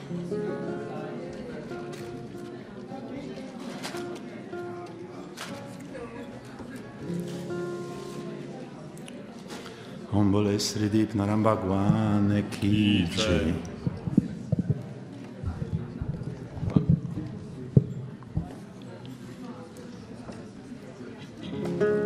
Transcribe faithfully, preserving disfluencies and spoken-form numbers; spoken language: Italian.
Om Bole Sri Deep Naram Bhagwan Ki Jai.